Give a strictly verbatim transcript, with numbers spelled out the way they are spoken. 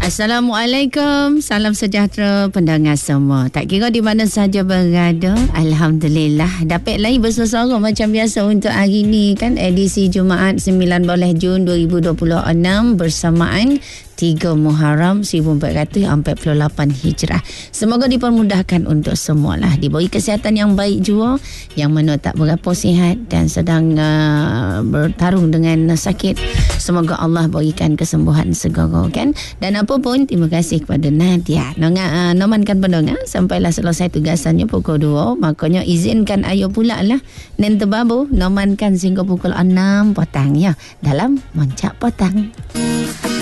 Assalamualaikum, salam sejahtera pendengar semua. Tak kira di mana saja berada, alhamdulillah dapat lagi bersama macam biasa untuk hari ini kan, edisi Jumaat sembilan belas Jun dua ribu dua puluh enam bersamaan tiga Muharram seribu empat ratus empat puluh lapan Hijrah. Semoga dipermudahkan untuk semualah, diberi kesihatan yang baik juga, yang mana tak berapa sihat dan sedang uh, bertarung dengan sakit. Semoga Allah berikan kesembuhan segera kan. Dan apa pun, terima kasih kepada Nadia Nonga, uh, nomankan pendengar sampailah selesai tugasannya pukul dua. Makanya izinkan ayo pula lah Nen Tebabu nomankan sehingga pukul enam petang ya dalam Moncak Petang.